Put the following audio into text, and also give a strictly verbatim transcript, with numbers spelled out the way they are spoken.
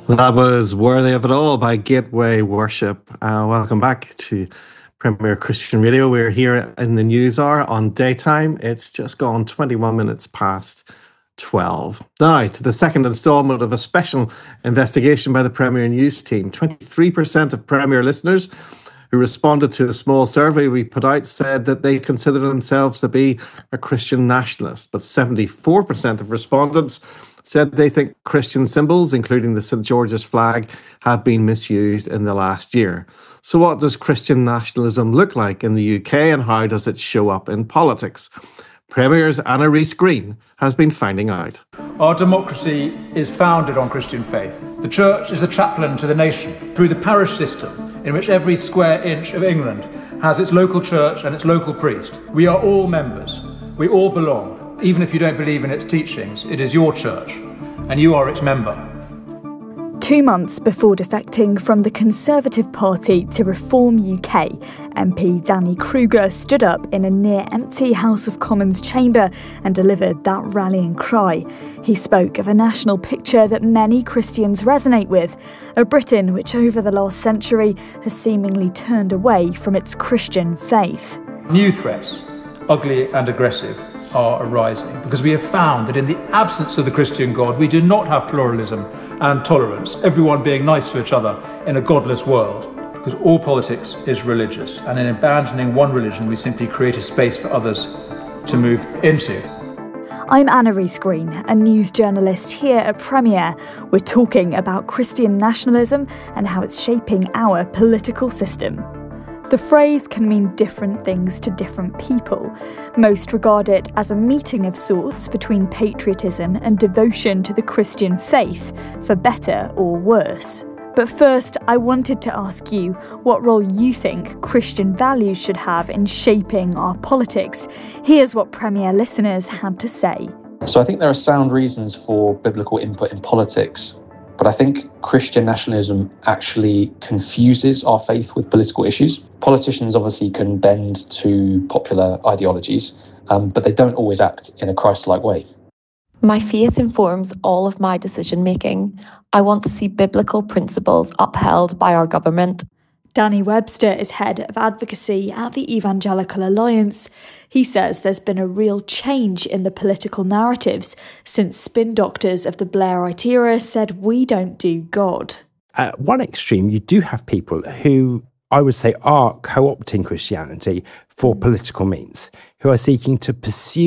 That was Worthy of It All by Gateway Worship. Uh, welcome back to Premier Christian Radio. We're here in the news hour on daytime. It's just gone twenty-one minutes past twelve. Now, to the second instalment of a special investigation by the Premier News team. twenty-three percent of Premier listeners who responded to a small survey we put out said that they consider themselves to be a Christian nationalist, but seventy-four percent of respondents said they think Christian symbols, including the Saint George's flag, have been misused in the last year. So what does Christian nationalism look like in the U K, and how does it show up in politics? Premier's Anna Rees-Green has been finding out. Our democracy is founded on Christian faith. The Church is the chaplain to the nation through the parish system, in which every square inch of England has its local church and its local priest. We are all members. We all belong. Even if you don't believe in its teachings, it is your church, and you are its member. Two months before defecting from the Conservative Party to Reform U K, M P Danny Kruger stood up in a near-empty House of Commons chamber and delivered that rallying cry. He spoke of a national picture that many Christians resonate with, a Britain which over the last century has seemingly turned away from its Christian faith. New threats, ugly and aggressive, are arising because we have found that in the absence of the Christian God, we do not have pluralism and tolerance, everyone being nice to each other in a godless world, because all politics is religious, and in abandoning one religion, we simply create a space for others to move into. I'm Anna Rees-Green, a news journalist here at Premier. We're talking about Christian nationalism and how it's shaping our political system. The phrase can mean different things to different people. Most regard it as a meeting of sorts between patriotism and devotion to the Christian faith, for better or worse. But first, I wanted to ask you what role you think Christian values should have in shaping our politics. Here's what Premier listeners had to say. So I think there are sound reasons for biblical input in politics. But I think Christian nationalism actually confuses our faith with political issues. Politicians obviously can bend to popular ideologies, um, but they don't always act in a Christ-like way. My faith informs all of my decision-making. I want to see biblical principles upheld by our government. Danny Webster is head of advocacy at the Evangelical Alliance. He says there's been a real change in the political narratives since spin doctors of the Blairite era said we don't do God. At one extreme, you do have people who I would say are co-opting Christianity for political means, who are seeking to pursue